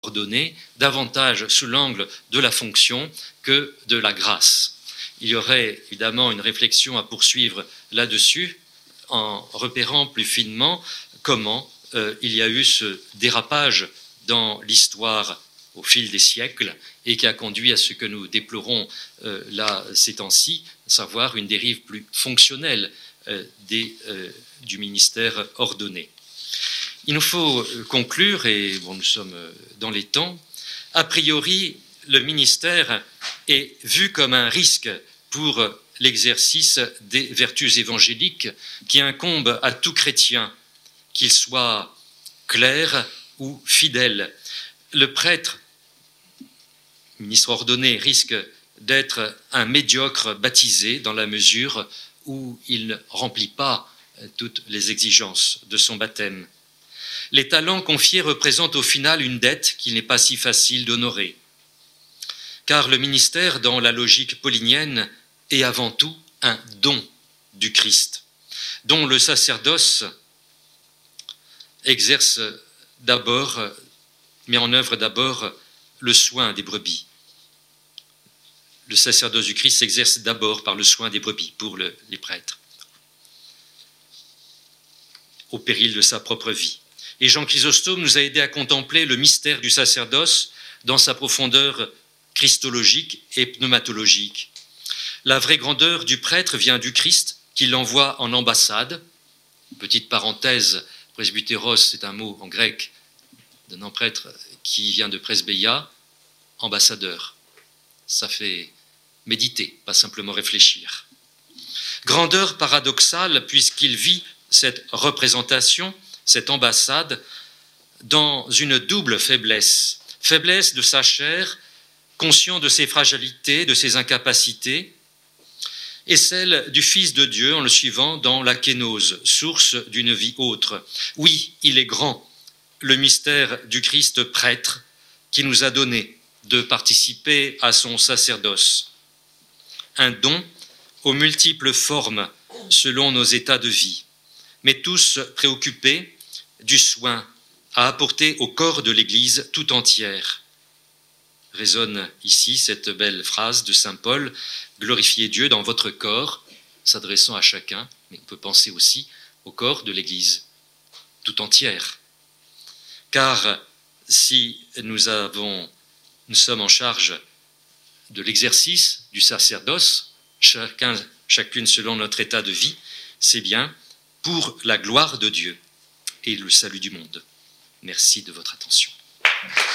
ordonné davantage sous l'angle de la fonction que de la grâce. Il y aurait évidemment une réflexion à poursuivre là-dessus en repérant plus finement comment il y a eu ce dérapage dans l'histoire au fil des siècles et qui a conduit à ce que nous déplorons là ces temps-ci, à savoir une dérive plus fonctionnelle du ministère ordonné. Il nous faut conclure, et bon, nous sommes dans les temps, a priori, le ministère est vu comme un risque pour l'exercice des vertus évangéliques qui incombent à tout chrétien, qu'il soit clerc ou fidèle. Le prêtre, ministre ordonné, risque d'être un médiocre baptisé dans la mesure où il ne remplit pas toutes les exigences de son baptême. Les talents confiés représentent au final une dette qu'il n'est pas si facile d'honorer. Car le ministère, dans la logique paulinienne, est avant tout un don du Christ, dont le sacerdoce exerce d'abord, met en œuvre d'abord le soin des brebis. Le sacerdoce du Christ s'exerce d'abord par le soin des brebis pour les prêtres, au péril de sa propre vie. Et Jean Chrysostome nous a aidé à contempler le mystère du sacerdoce dans sa profondeur christologique et pneumatologique. La vraie grandeur du prêtre vient du Christ qui l'envoie en ambassade. Petite parenthèse, presbytéros, c'est un mot en grec d'un nom prêtre qui vient de presbeia, ambassadeur. Ça fait méditer, pas simplement réfléchir. Grandeur paradoxale puisqu'il vit cette représentation, cette ambassade, dans une double faiblesse. Faiblesse de sa chair, conscient de ses fragilités, de ses incapacités, et celle du Fils de Dieu en le suivant dans la kénose, source d'une vie autre. Oui, il est grand, le mystère du Christ prêtre qui nous a donné de participer à son sacerdoce. Un don aux multiples formes selon nos états de vie, mais tous préoccupés du soin à apporter au corps de l'Église tout entière. Résonne ici cette belle phrase de saint Paul, « Glorifiez Dieu dans votre corps », s'adressant à chacun, mais on peut penser aussi au corps de l'Église tout entière. Car si nous sommes en charge de l'exercice du sacerdoce, chacune selon notre état de vie, c'est bien pour la gloire de Dieu et le salut du monde. Merci de votre attention.